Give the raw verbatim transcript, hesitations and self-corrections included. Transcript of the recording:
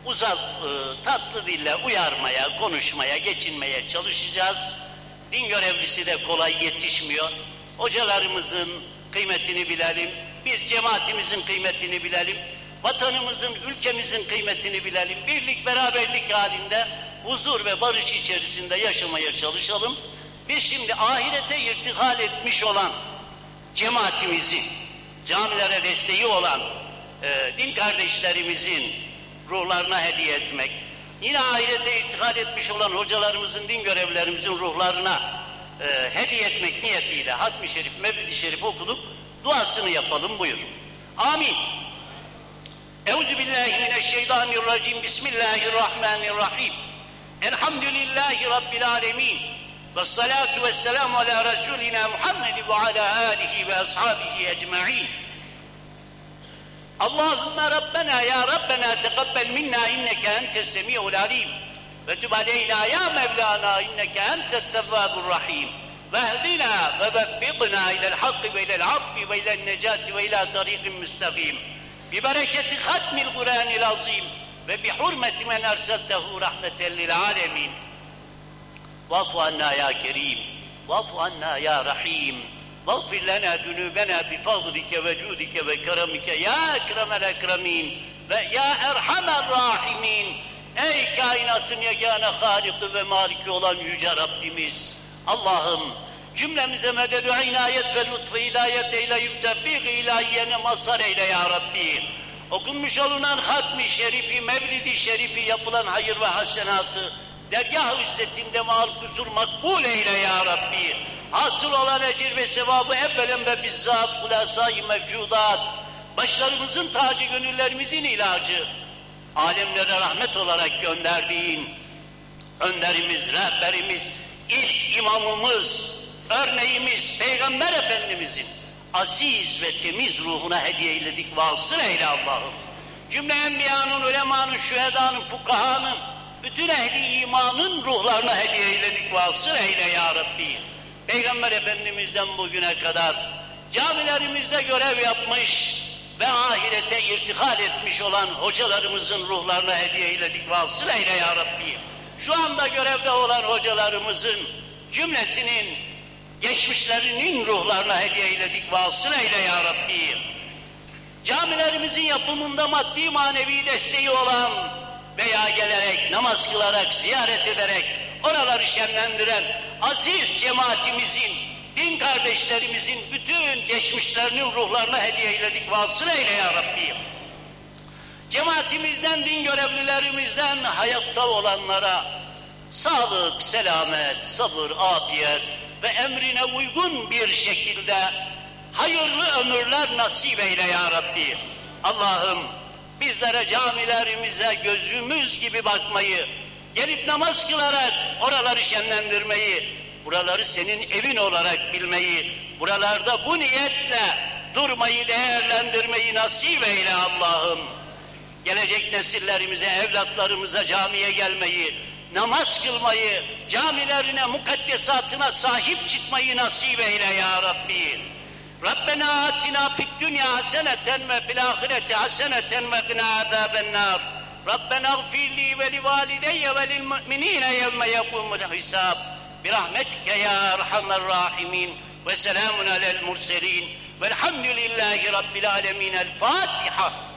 uzak, e, tatlı dille uyarmaya, konuşmaya, geçinmeye çalışacağız. Din görevlisi de kolay yetişmiyor. Hocalarımızın kıymetini bilelim, biz cemaatimizin kıymetini bilelim, vatanımızın, ülkemizin kıymetini bilelim, birlik, beraberlik halinde huzur ve barış içerisinde yaşamaya çalışalım. Biz şimdi ahirete irtihal etmiş olan cemaatimizin, camilere desteği olan e, din kardeşlerimizin ruhlarına hediye etmek, yine ahirete irtihal etmiş olan hocalarımızın, din görevlerimizin ruhlarına e, hediye etmek niyetiyle Hatmi Şerif, Mevlid-i Şerif okuduk, duasını yapalım, buyur. Amin. Euzubillahimineşşeytanirracim. Bismillahirrahmanirrahim. Elhamdülillahi Rabbil alemin. Vessalatu vesselamu ala Resulina Muhammed ve ala alihi ve ashabihi ecma'in. Allahümme Rabbena ya Rabbena teqabbel minna inneke entes semi'ul alim. Ve tub aleyna ya Mevlana inneke entet tevvabur rahim. Ve ehdina ve veffikna ilel hakkı ve ilel affi ve ilel necati ve ila tariqin müstakim. Bi bereketi hatmil Kur'anil azim ve bi hurmeti men erseltehu rahmeten lil alemin. Vafu anna ya kerim, vafu anna ya rahim. Vagfir lana dunubena bi fadlike ve cudike ve keramike ya ekremel ekremin ve ya erhamer rahimin. Ey kainatın yegâne Hâlik ve Maliki olan Yüce Rabbimiz, Allah'ım cümlemize meded-i inayet ve lütfu hidayet eyleyip tevfik-i ilahiyene mazhar eyle ya Rabbi. Okunmuş olunan Hatmi Şerifi, Mevlid-i Şerifi, yapılan hayır ve hasenatı dergâh-ı izzetinde mal kusur makbul eyle ya Rabbi. Hasıl olan ecir ve sevabı evvelen ve bizzat hulâsâ-i mevcudat, başlarımızın tacı, gönüllerimizin ilacı, alemlere rahmet olarak gönderdiğin önderimiz, rehberimiz, ilk imamımız, örneğimiz Peygamber Efendimizin aziz ve temiz ruhuna hediye eyledik, vasıl eyle Allah'ım. Cümle enbiyanın, ulemanın, şühedanın, fukahanın, bütün ehli imanın ruhlarına hediye eyledik, vasıl eyle ya Rabbi. Peygamber Efendimiz'den bugüne kadar camilerimizde görev yapmış ve ahirete irtihal etmiş olan hocalarımızın ruhlarına hediye eyledik, vasıl eyle ya Rabbi. Şu anda görevde olan hocalarımızın cümlesinin, geçmişlerinin ruhlarına hediye eyledik, vasıl eyle ya Rabbi. Camilerimizin yapımında maddi manevi desteği olan veya gelerek, namaz kılarak, ziyaret ederek oraları şenlendiren aziz cemaatimizin, din kardeşlerimizin bütün geçmişlerinin ruhlarına hediye eyledik, vasıl eyle ya Rabbi. Cemaatimizden, din görevlilerimizden hayatta olanlara sağlık, selamet, sabır, afiyet ve emrine uygun bir şekilde hayırlı ömürler nasip eyle ya Rabbi. Allah'ım bizlere camilerimize gözümüz gibi bakmayı, gelip namaz kılarak oraları şenlendirmeyi, buraları senin evin olarak bilmeyi, buralarda bu niyetle durmayı, değerlendirmeyi nasip eyle Allah'ım. Gelecek nesillerimize, evlatlarımıza camiye gelmeyi, namaz kılmayı, camilerine, mukaddesatına sahip çıkmayı nasip eyle ya Rabbi. Rabbena atina fid dünya haseneten ve fil ahireti haseneten ve qina azabennar. Rabbena gfirli ve li valideyye ve lil mu'minine yevme yekumul hisab. Birahmetike ya erhamer rahimin ve selamun alel murselin velhamdülillahi rabbil alemin. El Fatiha.